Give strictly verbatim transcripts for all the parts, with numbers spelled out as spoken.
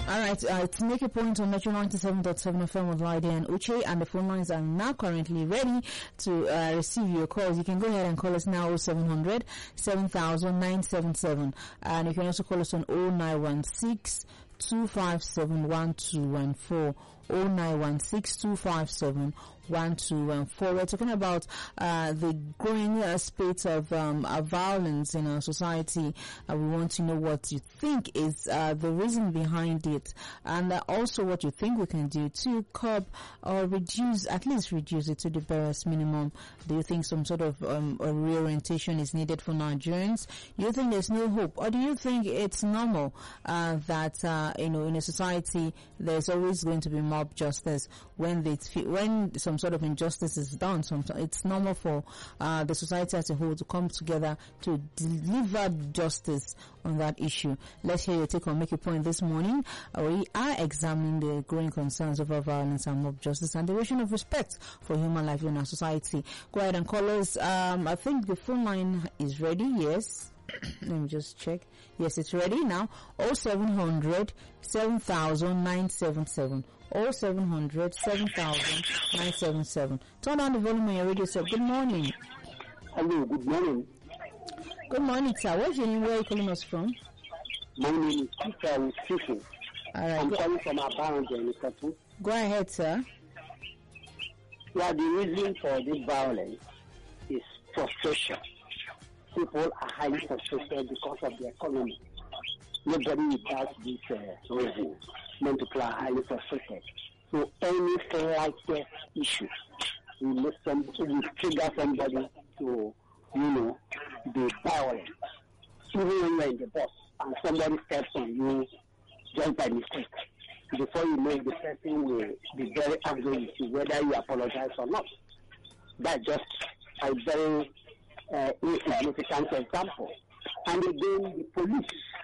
All right, uh, to make a point on Metro ninety-seven point seven F M with Lydia and Uche, and the phone lines are now currently ready to uh, receive your calls. You can go ahead and call us now oh seven hundred, seven thousand, nine seven seven, and you can also call us on oh nine one six, two five seven, one two one four, oh nine one six, two five seven, one two one four. We're talking about uh, the growing uh, spate of um, uh, violence in our society. Uh, we want to know what you think is uh, the reason behind it, and uh, also what you think we can do to curb or reduce, at least reduce it to the barest minimum. Do you think some sort of um, a reorientation is needed for Nigerians? Do you think there's no hope, or do you think it's normal uh, that uh, you know, in a society there's always going to be mob justice when they when some sort of injustice is done? Sometimes it's normal for uh, the society as a whole to come together to deliver justice on that issue. Let's hear your take on Make a Point this morning. Uh, we are examining the growing concerns over violence and mob justice and the erosion of respect for human life in our society. Go ahead and call us. Um, I think the phone line is ready. Yes. Let me just check. Yes, it's ready now. oh seven hundred, seven thousand, nine seven seven. oh seven hundred, seven thousand, nine seven seven. Turn on the volume on your radio set. Good morning. Hello, good morning. Good morning, sir. What's your name? Where are you calling us from? My name is Peter speaking. All right. I'm Go, calling from Abandon, Mister Fu. go ahead, sir. Yeah, the reason for this violence is frustration. People are highly frustrated because of the economy. Nobody without this uh, reason. Many people are highly frustrated. So any slightest issue will make some will trigger somebody to, you know, be violent. Even when you're in the bus and somebody steps on you just by mistake, before you know it, the person will be very angry with you, whether you apologize or not. That's just a very uh, insignificant example. And again, the police,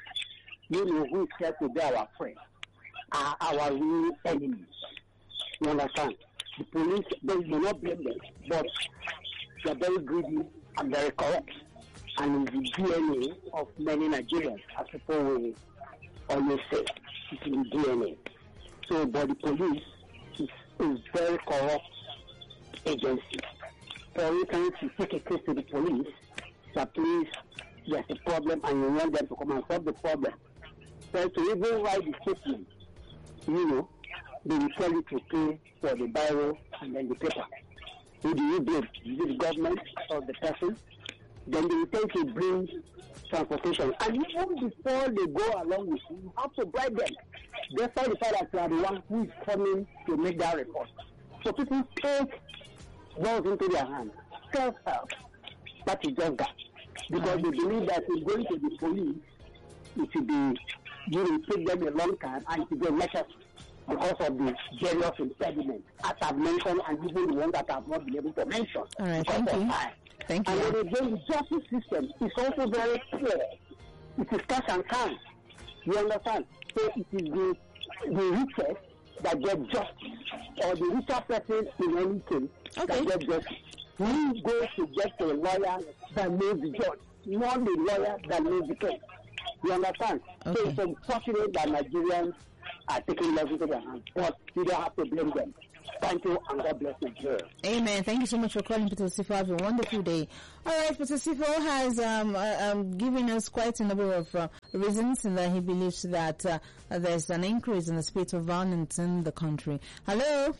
you know, who is said to be our friend, are our real enemies. You understand? The police, they do not blame them, but they're very greedy and very corrupt. And in the D N A of many Nigerians, as people will always say, it's in the D N A. So, but the police is, is very corrupt agency. For instance, you take a case to the police, that please, there's a problem and you want them to come and solve the problem. So to even write the statement, you know, they will tell you to pay for the biro and then the paper. Who do you blame? Is it the government or the person? Then they will tell you to bring transportation. And even before they go along with you, you have to bribe them. Despite the fact that you are the one who is coming to make that report. So people take balls into their hands. Self-help. That is just that. Because they believe that in going to the police, it will be, you will take them a long time and it will be necessary because of the various impediments, as I've mentioned, and even the ones that I've not been able to mention. All right, thank you. Time. Thank you. And then again, the justice system is also very clear. It is cash and count. You understand? So it is the, the richest that get justice, or the richer person in any case Okay. that get justice. We go to get a lawyer that knows the judge, not the lawyer that knows the case. You understand? Okay. So it's unfortunate that Nigerians are taking laws into their hands, but you don't have to blame them. Thank you, and God bless Nigeria. Amen. Thank you so much for calling, Peter Sifo. Have a wonderful day. All right, Peter Sifo has um, uh, um, given us quite a number of uh, reasons that he believes that uh, there's an increase in the spate of violence in the country. Hello?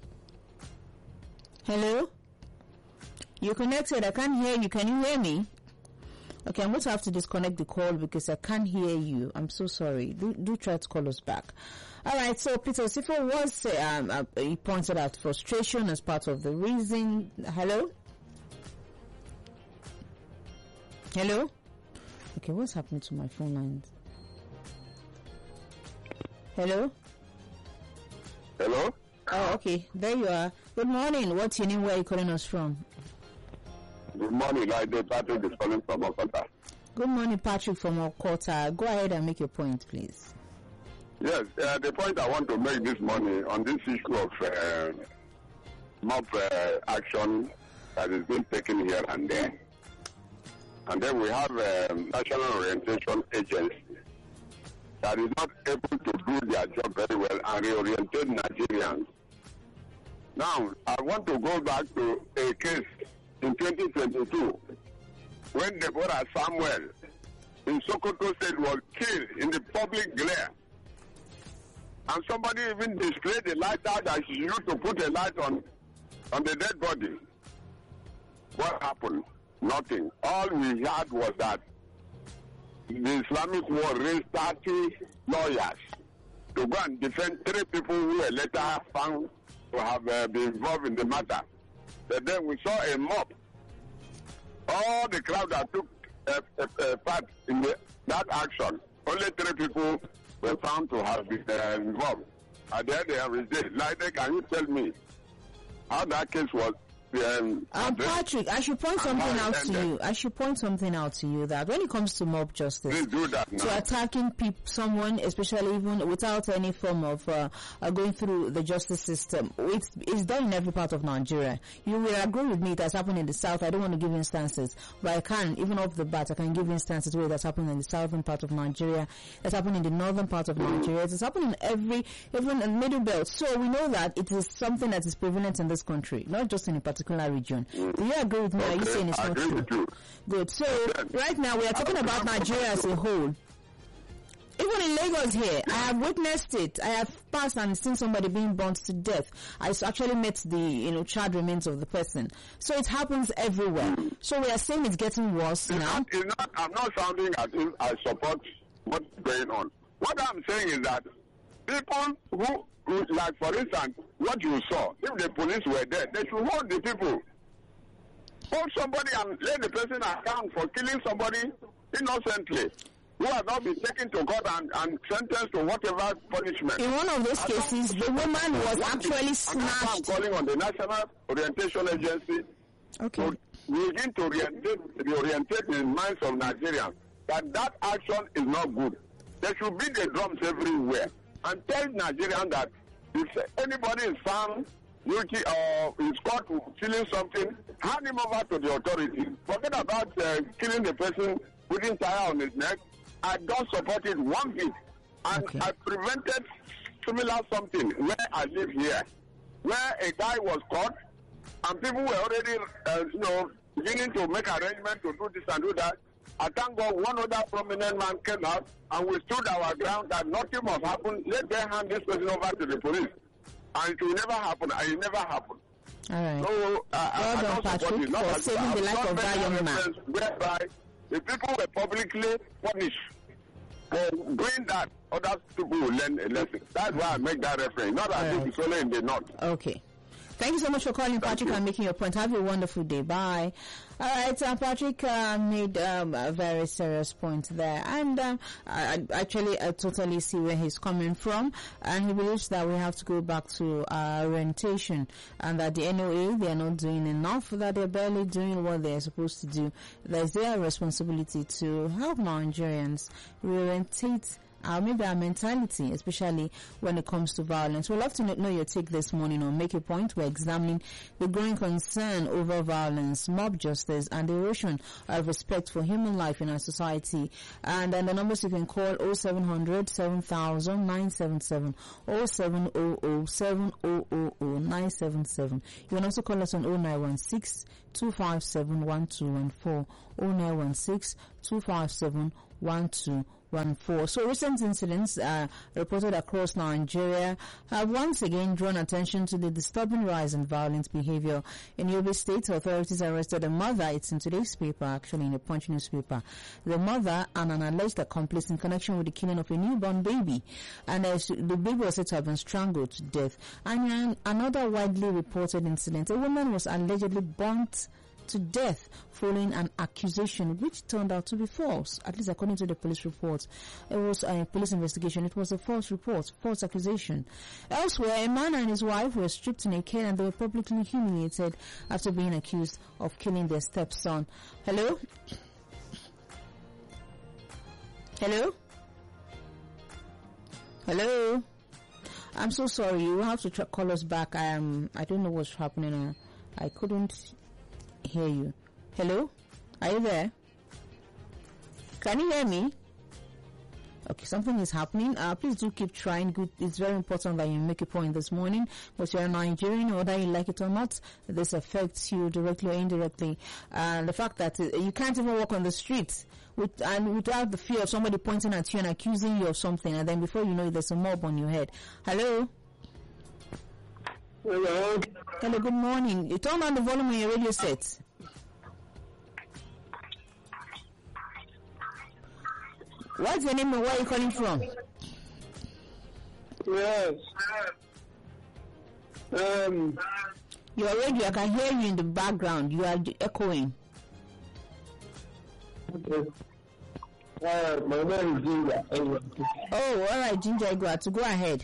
Hello? You're connected. I can't hear you. Can you hear me? Okay, I'm going to have to disconnect the call because I can't hear you. I'm so sorry. Do, do try to call us back. All right, so Peter Sifo was, um, uh, he pointed out frustration as part of the reason. Hello? Hello? Okay, what's happened to my phone lines? Hello? Hello? Oh, okay. There you are. Good morning. What's your name? Where are you calling us from? Good morning. I did Patrick is calling from Okota. Good morning, Patrick from Okota. Go ahead and make your point, please. Yes, uh, the point I want to make this morning on this issue of uh, mob uh, action that is being taken here and there. And then we have a um, National Orientation Agency that is not able to do their job very well and reorientate Nigerians. Now, I want to go back to a case in twenty twenty-two when Deborah Samuel in Sokoto State was killed in the public glare. And somebody even displayed the lighter that she used to put a light on, on the dead body. What happened? Nothing. All we had was that the Islamic war raised thirty lawyers to go and defend three people who were later found to have uh, been involved in the matter. But then we saw a mob. All the crowd that took uh, uh, uh, part in the, that action, only three people were found to have been uh, involved. At the end they have rejected. Like, can you tell me how that case was? Um, um, Patrick, I should point something out to you. I should point something out to you that when it comes to mob justice, please do that now. To attacking peop- someone, especially even without any form of uh, uh, going through the justice system, it's, it's done in every part of Nigeria. You will agree with me it has happened in the south. I don't want to give instances, but I can, even off the bat, I can give instances where that's happened in the southern part of Nigeria, it's happened in the northern part of Nigeria, it's happened in every, even in the middle belt. So we know that it is something that is prevalent in this country, not just in a particular region. Do you agree with me? Okay. Are you saying it's I not agree true? With you. Good. So right now we are talking about Nigeria as a whole. Even in Lagos here, I have witnessed it. I have passed and seen somebody being burnt to death. I actually met the, you know, charred remains of the person. So it happens everywhere. So we are saying it's getting worse it's now. Not, it's not, I'm not sounding as if I support what's going on. What I'm saying is that people who, who, like for instance, what you saw, if the police were there, they should hold the people. Hold somebody and let the person account for killing somebody innocently, who has not been taken to court and, and sentenced to whatever punishment. In one of those I cases, the woman was actually I'm snatched. calling on the National Orientation Agency Okay. to begin to orientate, reorientate the minds of Nigerians that that action is not good. There should be the drums everywhere. And tell Nigerians that if anybody is found guilty or is caught stealing something, hand him over to the authorities. Forget about uh, killing the person, putting tire on his neck. I don't support it one bit. And Okay. I prevented similar something where I live here, where a guy was caught and people were already, uh, you know, beginning to make arrangements to do this and do that. I thank God one other prominent man came out and we stood our ground that nothing must happen. Let them hand this person over to the police. And it will never happen. And it never happened. All right. So, uh, Well I, done, I don't support Patrick, it. Not for as- saving I the will life not of make that young man. reference Whereby the people were publicly punished for doing that, other people will learn a lesson. That's why I make that reference. Not as All if it's only in the north. Okay. Thank you so much for calling, Patrick, you. and making your point. Have a wonderful day. Bye. All right, uh, Patrick uh, made um, a very serious point there, and um, I, I actually I totally see where he's coming from, and he believes that we have to go back to uh, orientation, and that the N O A, they are not doing enough, that they're barely doing what they're supposed to do. There's their responsibility to help Nigerians reorientate Uh, maybe our mentality, especially when it comes to violence. We'd love to know your take this morning on Make a Point. We're examining the growing concern over violence, mob justice, and the erosion of respect for human life in our society. And then the numbers you can call oh seven hundred, seven thousand, nine seven seven, oh seven hundred, seven hundred, nine seven seven. You can also call us on oh nine one six, two five seven, one two one four, oh nine one six, two five seven, one two one four. So recent incidents uh, reported across Nigeria have once again drawn attention to the disturbing rise in violent behavior. In Yobe State, authorities arrested a mother, it's in today's paper, actually in the Punch newspaper, the mother and an alleged accomplice in connection with the killing of a newborn baby. And uh, the baby was said to have been strangled to death. And uh, another widely reported incident, a woman was allegedly burnt to death following an accusation which turned out to be false, at least according to the police report. It was a police investigation. It was a false report, false accusation. Elsewhere, a man and his wife were stripped naked and they were publicly humiliated after being accused of killing their stepson. Hello? Hello? Hello? I'm so sorry. You will have to try, call us back. I am. I don't know what's happening. Uh, I couldn't hear you. Hello? Are you there? Can you hear me? Okay, something is happening. Uh, please do keep trying. Good. It's very important that you make a point this morning. But you're a Nigerian, whether you like it or not, this affects you directly or indirectly. And uh, the fact that uh, you can't even walk on the streets with, and without the fear of somebody pointing at you and accusing you of something, and then before you know it, there's a mob on your head. Hello? Hello? Hello, good morning. You turn on the volume on your radio set. What's your name and where are you calling from? Yes. Um. Your radio, I can hear you in the background. You are echoing. Okay. Uh, my name is Ginger. Oh, all right, Ginger, go to go ahead.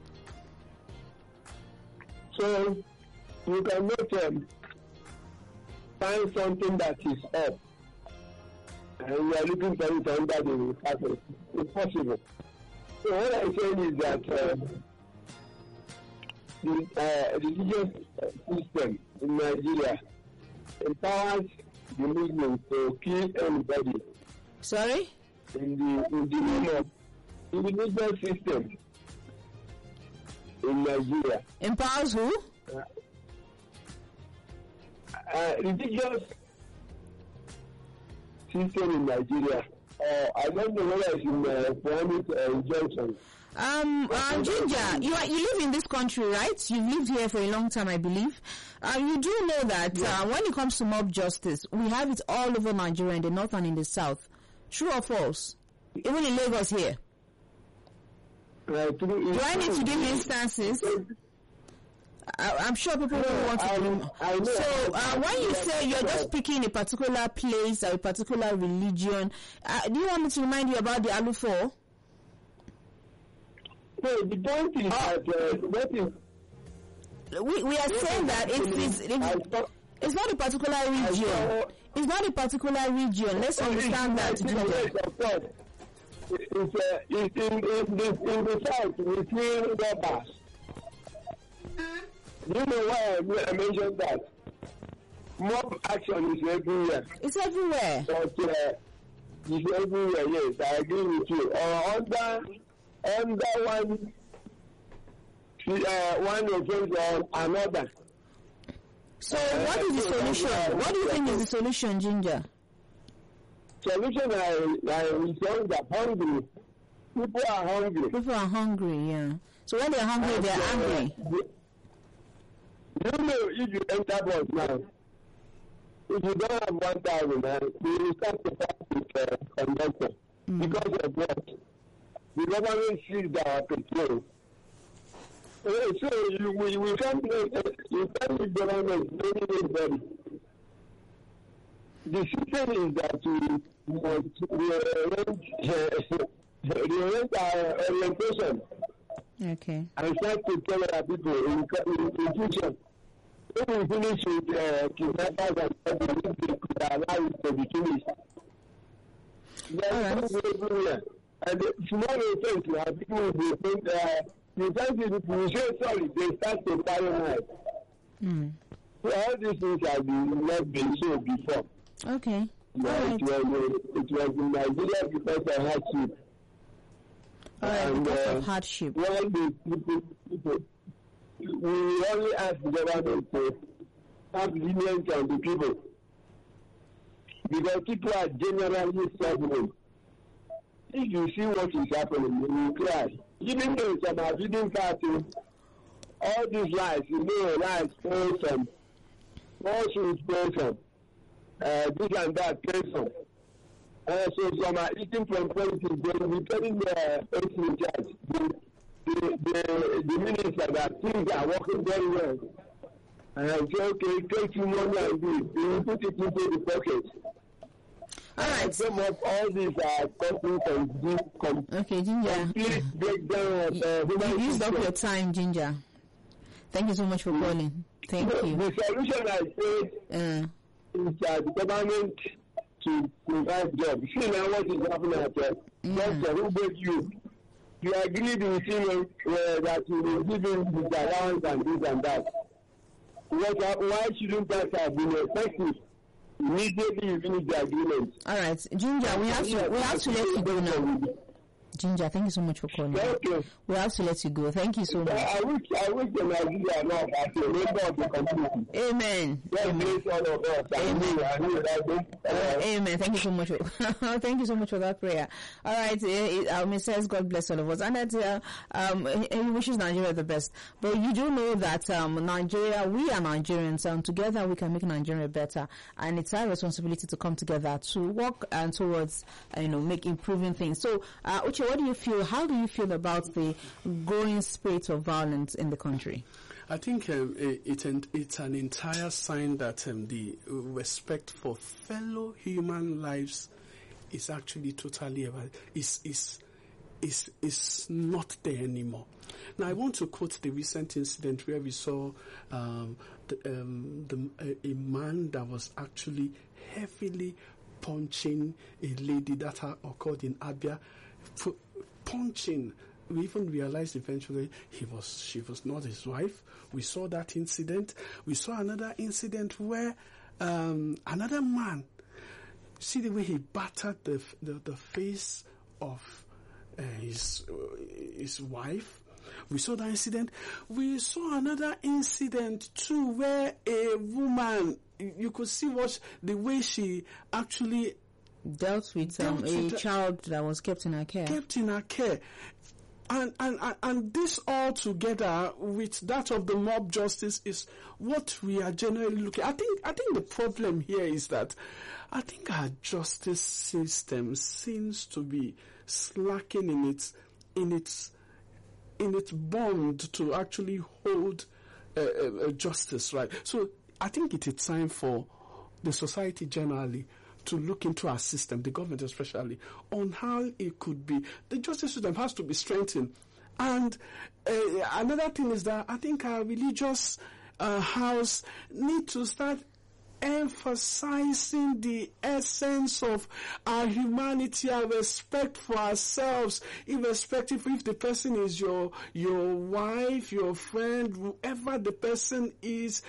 So, you can make um, find something that is up. And you are looking for it under the carpet. It's possible. So what I'm saying is that uh, the uh, religious system in Nigeria empowers the Muslims to kill anybody. Sorry? In the in the name of the religious system in Nigeria. Empowers who? Uh, uh, religious system in Nigeria. Uh, I don't know whether it's in uh, Quranic uh, injunction. Um, uh, Ginger, you are, you live in this country, right? You've lived here for a long time, I believe. Uh, you do know that Yeah. uh, when it comes to mob justice, we have it all over Nigeria, in the north and in the south. True or false? Even in Lagos here. Uh, through, Do I need to give instances? I, I'm sure people will want to I, know. I know. So, uh, when you say you're just Yeah. picking a particular place or a particular religion, uh, do you want me to remind you about the Alufo? So the point is that uh, what is We we are saying that it is it, I thought- it's not a particular region. saw- It's not a particular region. Let's understand that. Yes, Ginger. of course. It's, uh, it's in, in, the, in the south between robbers. You know why I, I mentioned that? Mob action is everywhere. It's everywhere. But uh, it's everywhere, yes, I agree with you. Uh, under, under one, uh, one offense or another. So, what is the solution? What do you think is the solution, Ginger? Solution I, I resolve that hungry. People are hungry. People are hungry. Yeah. So when they're hungry, they're And, uh, angry. You know, if you enter bus now, if you don't have one thousand, uh, you will start to fight with uh, conductor Mm. because of what? The government seized our petrol. Uh, so you, we, we can't, uh, you can't leave government blaming anybody. The system is that we must rearrange, uh, rearrange our orientation Okay. and start to tell other people in, in, in future. If we finish with uh, kidnappers and everything, they could allow it to be finished. There All right. is something everywhere. And the small offense, uh, people will be think, uh, you can't see people, you say sorry, they start to paranoid. Mm. So all these things have been not been so before. Okay. Yeah, All right. it, was, it was in Nigeria because I had to. All right. and, Because uh, of hardship. When the people, people, we only ask the government to have lenience on the people. Because people are generally suffering. If you see what is happening, you will cry. Even though it's about feeding party, all these lies, you know, lies, person, falsehood, person, uh, this and that person. Uh, so some are eating from politics, they will be telling the person in charge, the, the, the, the minister, that things are working very well. And I say, okay, take you money and do it. They will put it into the pocket. All right. Some of all these are companies and do com- Okay, Ginger. complete breakdown of uh, You human used up system. your time, Ginger. Thank you so much for calling. Thank So you. the solution I say Uh, is that the government to provide jobs. See now what is happening at uh, Mm. doctor who gave you. You agreed with him uh, that you will give him his allowance and this and that. What, uh, why shouldn't that have been effective? Immediately you finish the agreement. all right, Ginger. We have to we have to let you go now. Ginger, thank you so much for calling. Thank you. We have to let you go. Thank you so much. I wish I wish the Nigeria know that the member of the community. Amen. God bless all of us. Amen. I knew that. Uh, amen. Thank you so much. For, thank you so much for that prayer. All right. Uh, um, it says God bless all of us, and that uh, um, he wishes Nigeria the best. But you do know that um, Nigeria, we are Nigerians, and together we can make Nigeria better. And it's our responsibility to come together to work and towards, uh, you know, make improving things. So, uh, Uche, what do you feel? How do you feel about the growing spate of violence in the country? I think um, it, it, it's an entire sign that um, the respect for fellow human lives is actually totally is is is is not there anymore. Now, I want to quote the recent incident where we saw um, the, um, the, a, a man that was actually heavily punching a lady that occurred in Abia, F- punching. We even realized eventually he was she was not his wife. We saw that incident. We saw another incident where um, another man, see the way he battered the the, the face of uh, his uh, his wife. We saw that incident. We saw another incident too where a woman, you could see what the way she actually dealt with um, dealt a with child that was kept in her care. Kept in her care. And, and and and this all together with that of the mob justice is what we are generally looking. I think I think the problem here is that I think our justice system seems to be slacking in its in its in its bond to actually hold uh, uh, justice, right? So I think it is time for the society generally to look into our system, the government especially, on how it could be. The justice system has to be strengthened. And uh, another thing is that I think our religious uh, house need to start emphasizing the essence of our humanity, our respect for ourselves, irrespective if the person is your your wife, your friend, whoever the person is.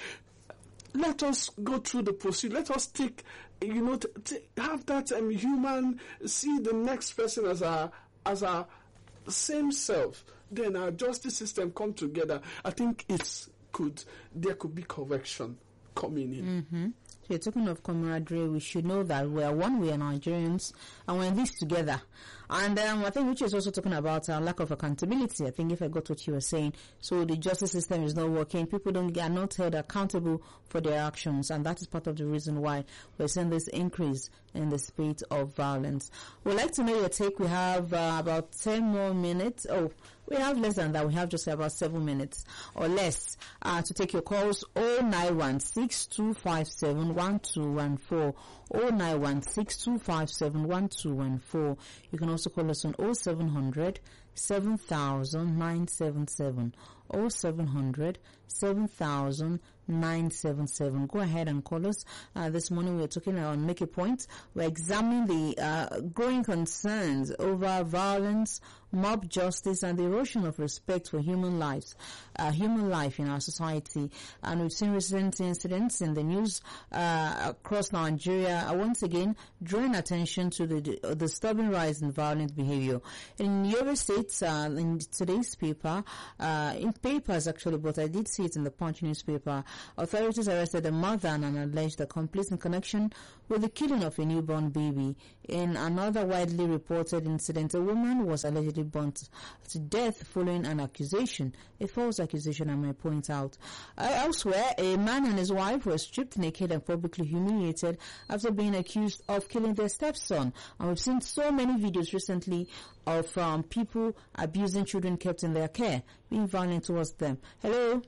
Let us go through the procedure. Let us take, you know, t- t- have that um, human, see the next person as our as our same self. Then our justice system come together. I think it's could there could be correction coming in. Mm-hmm. So you're talking of camaraderie. We should know that we are one. We are Nigerians, and we're in this together. And um, I think which is also talking about uh, lack of accountability. I think if I got what you were saying, so the justice system is not working. People don't are not held accountable for their actions, and that is part of the reason why we're seeing this increase in the spate of violence. We'd like to know your take. We have uh, about ten more minutes. Oh, we have less than that. We have just about seven minutes or less uh, to take your calls. oh nine one six two five seven one two one four. oh nine one six two five seven one two one four. You can also call us on oh seven hundred seven thousand nine seven seven. oh seven hundred seven thousand nine seven seven. Go ahead and call us. Uh, this morning we're talking on Make a Point. We're examining the uh, growing concerns over violence, mob justice, and the erosion of respect for human lives, uh, human life in our society. And we've seen recent incidents in the news uh, across Nigeria. Uh, once again, drawing attention to the uh, disturbing rise in violent behavior. In Yobe State, uh, in today's paper, uh, in papers actually, but I did see it in the Punch newspaper, authorities arrested a mother and an alleged accomplice in connection with the killing of a newborn baby. In another widely reported incident, a woman was allegedly burnt to death following an accusation, a false accusation I may point out. Uh, elsewhere, a man and his wife were stripped naked and publicly humiliated after being accused of killing their stepson. And we've seen so many videos recently of um, people abusing children kept in their care, being violent towards them. Hello?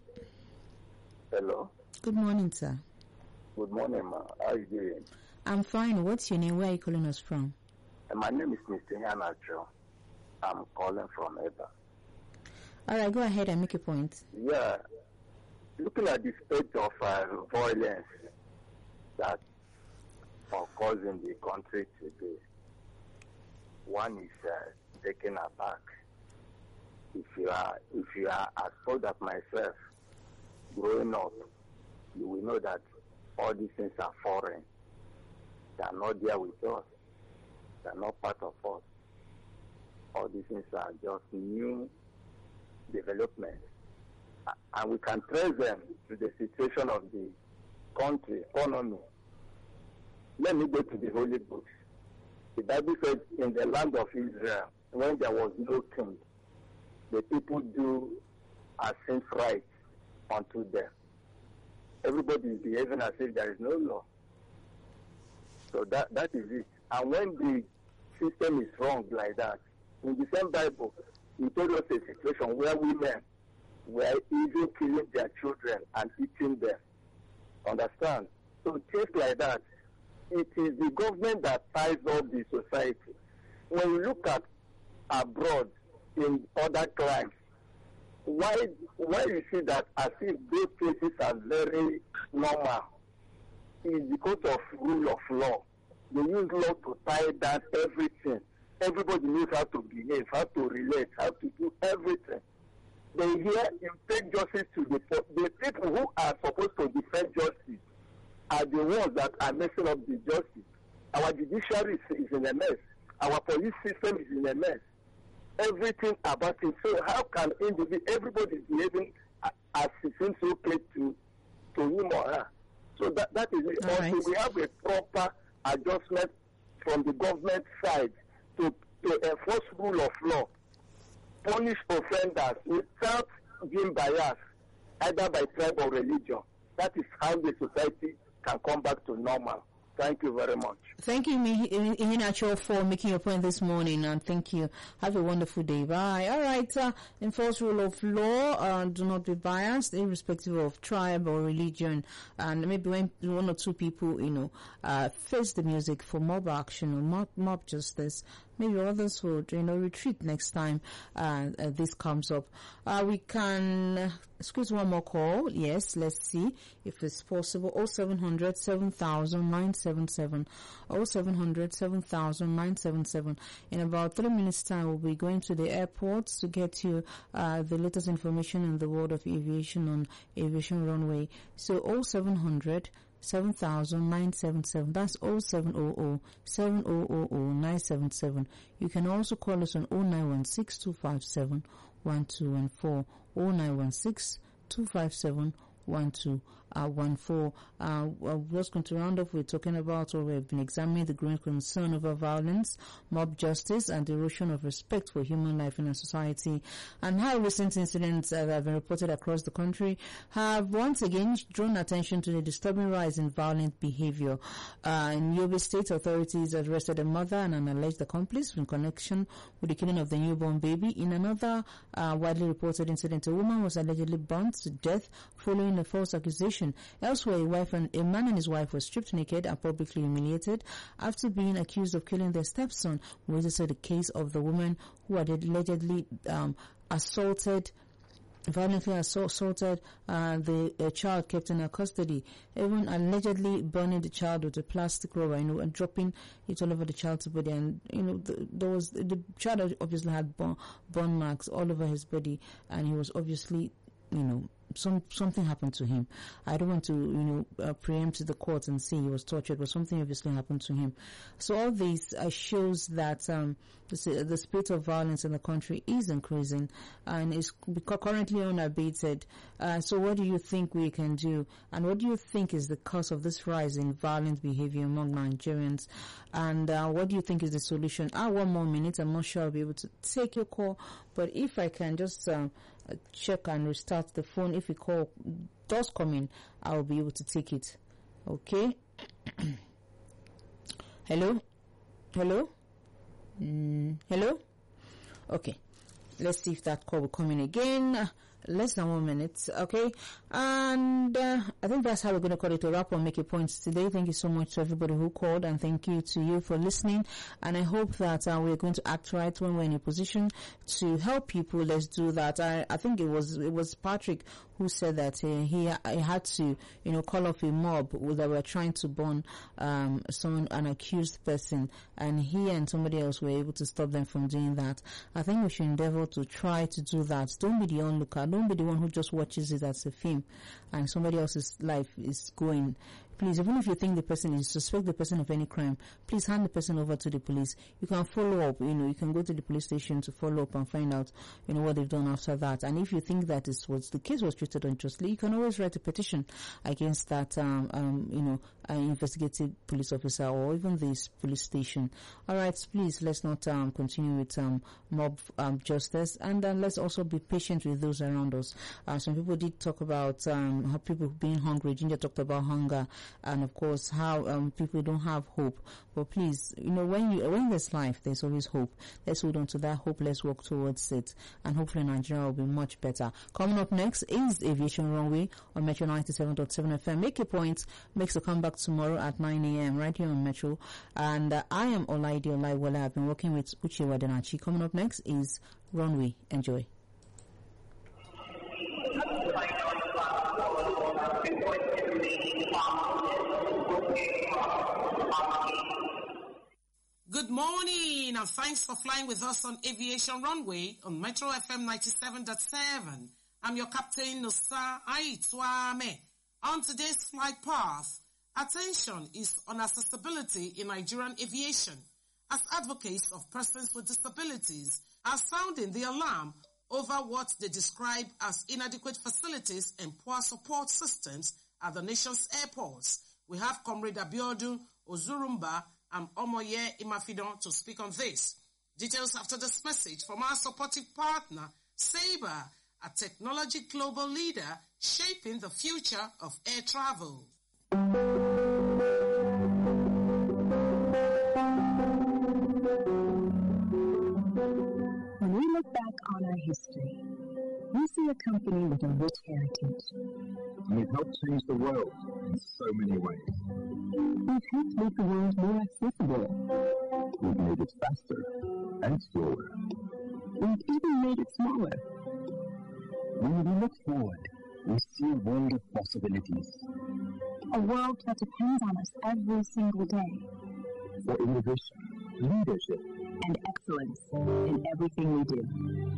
Hello. Good morning, sir. Good morning, ma. How are you doing? I'm fine. What's your name? Where are you calling us from? Uh, my name is Mister Hanacho. I'm calling from Eba. All right, go ahead and make a point. Yeah. Looking at the state of uh, violence that occurs in the country today, one is uh, taken aback. If you are, if you are as old as myself, growing up, you will know that all these things are foreign. They are not there with us. They are not part of us. all these things are just new developments. And we can trace them to the situation of the country, economy. Let me go to the Holy Books. The Bible says in the land of Israel, when there was no king, the people do as seems right unto them. Everybody is behaving as if there is no law. So that, that is it. And when the system is wrong like that, in the same Bible, he told us a situation where women were even killing their children and eating them. Understand? So things like that, it is the government that ties up the society. When you look at abroad in other crimes, why why you see that as if those cases are very normal is because of rule of law. They use law to tie down everything. Everybody knows how to behave, how to relate, how to do everything. Then here you take justice to the the people who are supposed to defend justice are the ones that are messing up the justice. Our judiciary is, is in a mess. Our police system is in a mess. Everything about it. So how can individual, everybody is behaving as it seems okay to to him or her? So that that is it. All Also, right. we have a proper adjustment from the government side to to enforce rule of law, punish offenders without being biased, either by tribe or religion. That is how the society can come back to normal. Thank you very much. Thank you, Ihinacho, for making your point this morning, and thank you. Have a wonderful day. Bye. All right. Uh, enforce rule of law. Uh, do not be biased, irrespective of tribe or religion. And maybe when one or two people, you know, uh, face the music for mob action or mob, mob justice, maybe others would, you know, retreat next time uh, uh, this comes up. Uh, we can squeeze one more call. Yes, let's see if it's possible. oh seven hundred, seven thousand, nine seven seven. oh seven hundred, seven thousand, nine seven seven. In about three minutes time, we'll be going to the airports to get you uh, the latest information in the world of aviation on Aviation Runway. So oh seven hundred, seven thousand, nine seven seven. That's oh seven hundred, seven thousand, nine seven seven. You can also call us on oh nine one six, two five seven, one two one four. oh nine one six, two five seven, one two one four. Uh, we're just going to round up. We're talking about, or we've been examining the growing concern over violence, mob justice, and the erosion of respect for human life in our society, and how recent incidents that have been reported across the country have once again drawn attention to the disturbing rise in violent behavior. Uh, in Yobe State, authorities arrested a mother and an alleged accomplice in connection with the killing of the newborn baby. In another uh, widely reported incident, a woman was allegedly burnt to death following a false accusation. Elsewhere, a wife and a man and his wife were stripped naked and publicly humiliated after being accused of killing their stepson. We also saw the case of the woman who had allegedly um, assaulted violently assaulted uh, the uh, child kept in her custody, even allegedly burning the child with a plastic rubber, you know, and dropping it all over the child's body. And, you know, the, there was, the child obviously had burn, burn marks all over his body, and he was obviously, you know, some something happened to him. I don't want to, you know, uh, preempt the court and say he was tortured, but something obviously happened to him. So all this uh, shows that um, the, the spirit of violence in the country is increasing and is currently unabated. Uh, so what do you think we can do? And what do you think is the cause of this rise in violent behavior among Nigerians? And uh, what do you think is the solution? Ah, one more minute. I'm not sure I'll be able to take your call, but if I can just um, check and restart the phone. If a call does come in, I'll be able to take it. Okay. Hello? Hello? Mm, hello? Okay. Let's see if that call will come in again. Uh, less than one minute. Okay. And uh, I think that's how we're going to call it a wrap on Make a Point today. Thank you so much to everybody who called, and thank you to you for listening. And I hope that uh, we're going to act right when we're in a position to help people. Let's do that. I, I think it was it was Patrick who said that uh, he, he had to, you know, call off a mob that were trying to burn um, someone, an accused person, and he and somebody else were able to stop them from doing that. I think we should endeavor to try to do that. Don't be the onlooker. Don't be the one who just watches it as a film and somebody else's life is going, please, even if you think the person is, suspect the person of any crime, please hand the person over to the police. You can follow up, you know, you can go to the police station to follow up and find out, you know, what they've done after that. And if you think that is what the case was treated unjustly, you can always write a petition against that, um, um, you know, uh, investigative police officer or even this police station. All right, please, let's not um, continue with um, mob um, justice, and uh, let's also be patient with those around us. Uh, some people did talk about um, how people being hungry. Ginger talked about hunger, and of course how um, people don't have hope. But please, you know, when you when there's life, there's always hope. Let's hold on to that hope. Let's work towards it, and hopefully Nigeria will be much better. Coming up next is Aviation Runway on Metro ninety-seven point seven F M. Make a point, makes a comeback tomorrow at nine a.m. right here on Metro. And uh, I am Olaide Olaiwole. I've been working with Uche Wadenachi. Coming up next is Runway. Enjoy. Good morning, and thanks for flying with us on Aviation Runway on Metro F M ninety-seven point seven. I'm your captain, Nosa Aitwame. On today's flight path, attention is on accessibility in Nigerian aviation, as advocates of persons with disabilities are sounding the alarm over what they describe as inadequate facilities and poor support systems at the nation's airports. We have Comrade Abiodun Ozurumba and Omoye Imafidon to speak on this. Details after this message from our supportive partner, Sabre, a technology global leader shaping the future of air travel. When we look back on our history, we see a company with a rich heritage. We've helped change the world in so many ways. We've helped make the world more accessible. We've made it faster and slower. We've even made it smaller. When we look forward, we see a world of possibilities. A world that depends on us every single day. For innovation, leadership, and excellence in everything we do.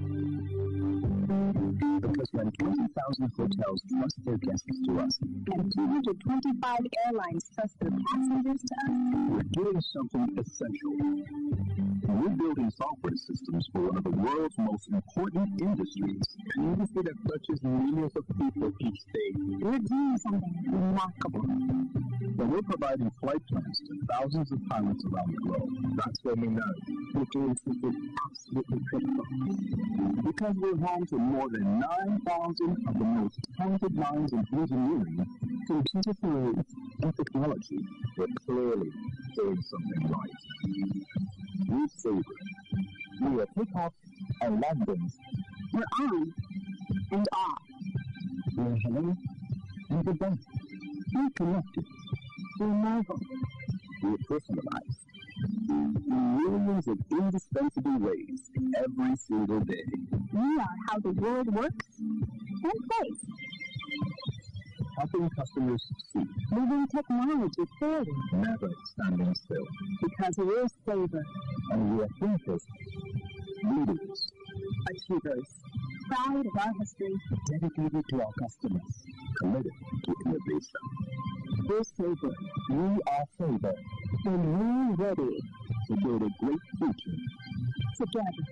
Because when twenty thousand hotels trust their guests to us, and two hundred twenty-five airlines trust their passengers to us, we're doing something essential. We're building software systems for one of the world's most important industries, an industry that touches millions of people each day. We're doing something remarkable. When we're providing flight plans to thousands of pilots around the globe, that's when we know we're doing something absolutely critical. Because we're home to more than nine thousand of the most talented minds in engineering, computer science, and technology, we're clearly doing something right. We're Sabre. We are takeoffs and landings. We're on and off. We're hello and goodbye. We're connected. We're mobile. We're personalized. In millions of indispensable ways every single day. We are how the world works and plays. Helping customers succeed. Moving technology forward. Never standing still. Because we're Sabre. And we're thinkers, leaders, achievers. Proud of our history. Dedicated to our customers. Committed to innovation. We're Sabre. We are Sabre. And we're ready to build a great future together.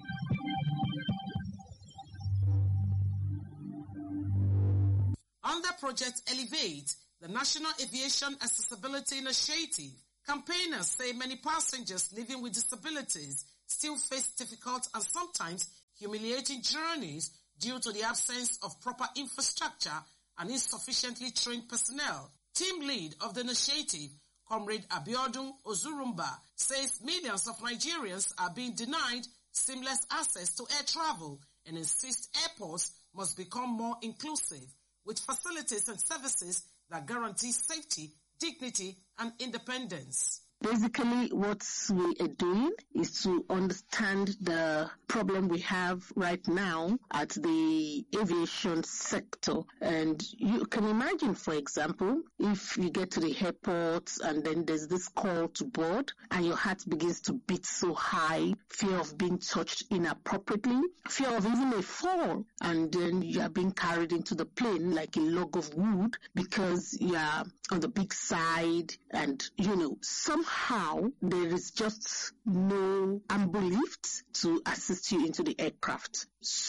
Under Project Elevate, the National Aviation Accessibility Initiative, campaigners say many passengers living with disabilities still face difficult and sometimes humiliating journeys due to the absence of proper infrastructure and insufficiently trained personnel. Team lead of the initiative, Comrade Abiodun Ozurumba, says millions of Nigerians are being denied seamless access to air travel and insists airports must become more inclusive with facilities and services that guarantee safety, dignity, and independence. Basically, what we are doing is to understand the problem we have right now at the aviation sector. And you can imagine, for example, if you get to the airport and then there's this call to board and your heart begins to beat so high, fear of being touched inappropriately, fear of even a fall, and then you are being carried into the plane like a log of wood because you are on the big side, and you know, somehow there is just no ambush lift to assist you into the aircraft.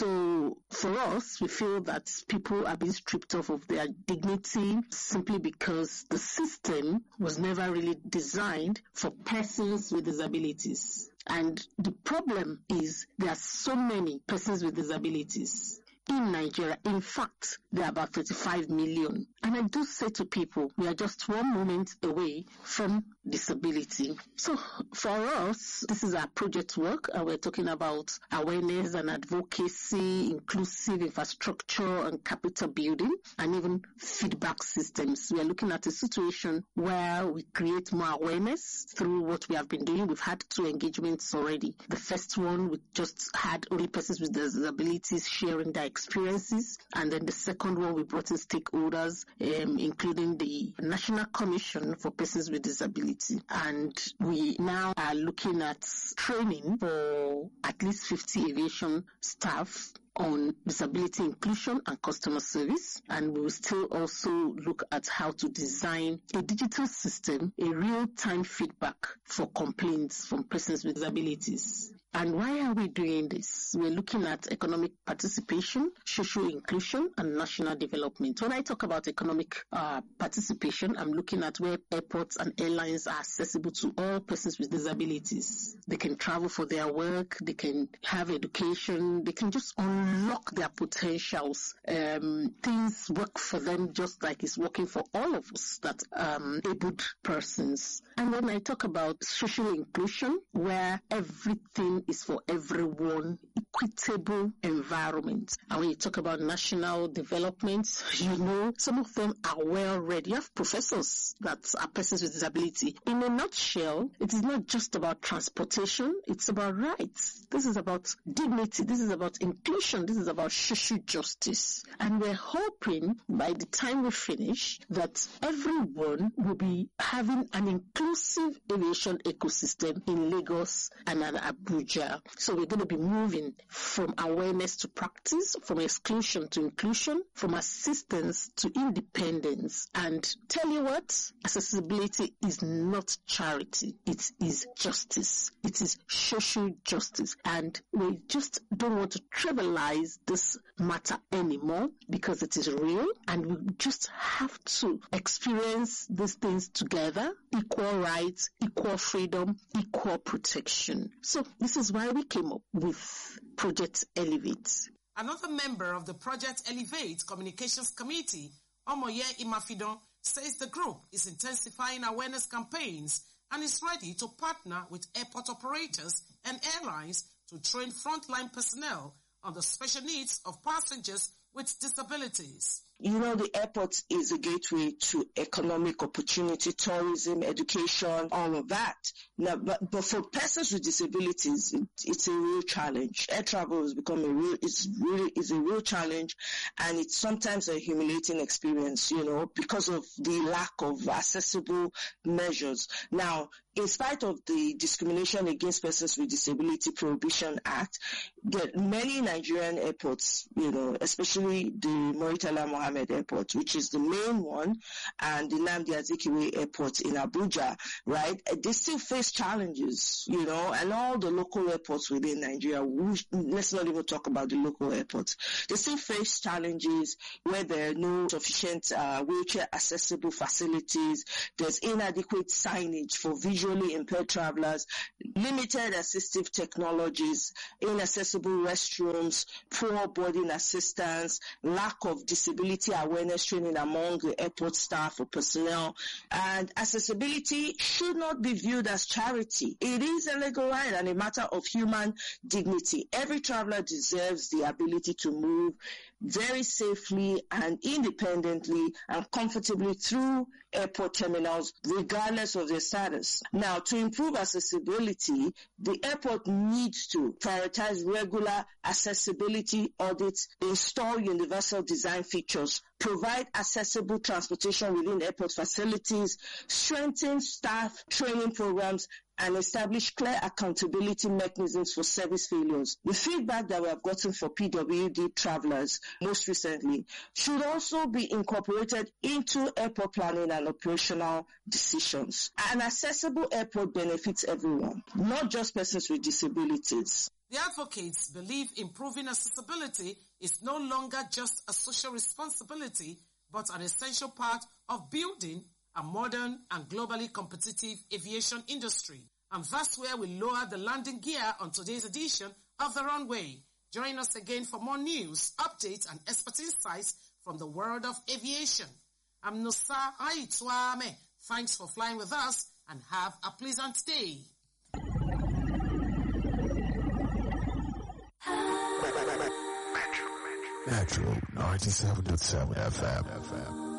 So for us, we feel that people are being stripped off of their dignity simply because the system was never really designed for persons with disabilities. And the problem is there are so many persons with disabilities in Nigeria. In fact, there are about thirty-five million. And I do say to people, we are just one moment away from disability. So for us, this is our project work, and we're talking about awareness and advocacy, inclusive infrastructure and capital building, and even feedback systems. We are looking at a situation where we create more awareness through what we have been doing. We've had two engagements already. The first one, we just had only persons with disabilities sharing their experiences, and then the second one, we brought in stakeholders, um, including the National Commission for Persons with Disabilities. And we now are looking at training for at least fifty aviation staff on disability inclusion and customer service. And we will still also look at how to design a digital system, a real-time feedback for complaints from persons with disabilities. And why are we doing this? We're looking at economic participation, social inclusion, and national development. When I talk about economic uh, participation, I'm looking at where airports and airlines are accessible to all persons with disabilities. They can travel for their work, they can have education, they can just unlock their potentials. Um, things work for them just like it's working for all of us, that um, abled persons. And when I talk about social inclusion, where everything is for everyone, equitable environment. And when you talk about national development, you know, some of them are well read. You have professors that are persons with disability. In a nutshell, it is not just about transportation, it's about rights. This is about dignity, this is about inclusion, this is about social justice. And we're hoping by the time we finish that everyone will be having an inclusive aviation ecosystem in Lagos and in Abuja. So we're going to be moving from awareness to practice, from exclusion to inclusion, from assistance to independence. And tell you what, accessibility is not charity. It is justice. It is social justice. And we just don't want to trivialize this matter anymore because it is real, and we just have to experience these things together: equal rights, equal freedom, equal protection. So this is why we came up with Project Elevate. Another member of the Project Elevate Communications Committee, Omoye Imafidon, says the group is intensifying awareness campaigns and is ready to partner with airport operators and airlines to train frontline personnel on the special needs of passengers with disabilities. You know, the airport is a gateway to economic opportunity, tourism, education, all of that. Now, but, but for persons with disabilities, it, it's a real challenge. Air travel has become a real, it's really is a real challenge, and it's sometimes a humiliating experience, you know, because of the lack of accessible measures. Now, in spite of the Discrimination Against Persons with Disability Prohibition Act, there are many Nigerian airports, you know, especially the Murtala Mohammed Airport, which is the main one, and the Nnamdi Azikiwe Airport in Abuja, right? They still face challenges, you know, and all the local airports within Nigeria. We, let's not even talk about the local airports. They still face challenges where there are no sufficient uh, wheelchair accessible facilities. There's inadequate signage for visually impaired travelers, limited assistive technologies, inaccessible restrooms, poor boarding assistance, instance, lack of disability awareness training among the airport staff or personnel. And accessibility should not be viewed as charity. It is a legal right and a matter of human dignity. Every traveler deserves the ability to move very safely and independently and comfortably through airport terminals, regardless of their status. Now, to improve accessibility, the airport needs to prioritize regular accessibility audits, install universal design features, provide accessible transportation within airport facilities, strengthen staff training programs, and establish clear accountability mechanisms for service failures. The feedback that we have gotten for P W D travelers most recently should also be incorporated into airport planning and operational decisions. An accessible airport benefits everyone, not just persons with disabilities. The advocates believe improving accessibility is no longer just a social responsibility, but an essential part of building a modern and globally competitive aviation industry. And that's where we lower the landing gear on today's edition of The Runway. Join us again for more news, updates, and expert insights from the world of aviation. I'm Nosa Aitwame. Thanks for flying with us and have a pleasant day. Metro ninety-seven point seven F M.